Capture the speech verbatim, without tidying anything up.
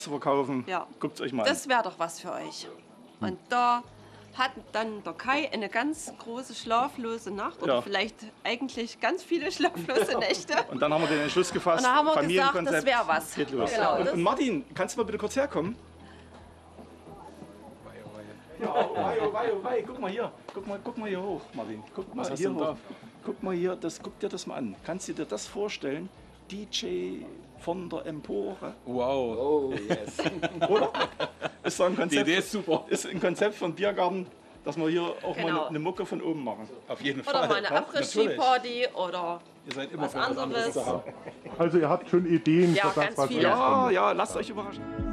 zu verkaufen. Ja. Guckt es euch mal Das wäre doch was für euch. Und da hat dann der Kai eine ganz große schlaflose Nacht oder Ja. vielleicht eigentlich ganz viele schlaflose Nächte. an. Und dann haben wir den Entschluss gefasst, Und da haben wir gesagt, Familienkonzept das wäre was. geht los. Genau, und, das- und Martin, kannst du mal bitte kurz herkommen? Ja, oh wei, oh wei, oh wei. Guck mal hier, guck mal, guck mal hier hoch, Martin. Guck mal Was hast hier du denn hoch. da? Guck mal hier, das, guck dir das mal an. Kannst du dir das vorstellen? D J von der Empore, Wow. Oh, yes. oder? Ist so ein Die Konzept, Idee ist super. ist ein Konzept von Biergarten, dass wir hier auch mal Genau. eine, eine Mucke von oben machen. Auf jeden Fall. Oder mal eine Ja, Après-Ski-Party oder Ihr seid immer was für was anderes anderes. da. Also ihr habt schon Ideen Ja, für das, ganz was viele. jetzt Ja, kommt. ja, lasst euch überraschen.